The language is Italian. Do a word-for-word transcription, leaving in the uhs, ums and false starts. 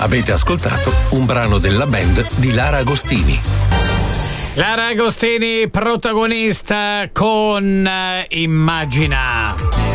Avete ascoltato un brano della band di Lara Agostini. Lara Agostini protagonista con uh, Immagina.